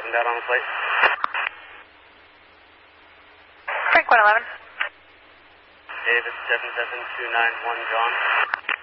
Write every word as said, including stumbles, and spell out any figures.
and out on the plate. Frank one eleven. David seven seven two nine one John.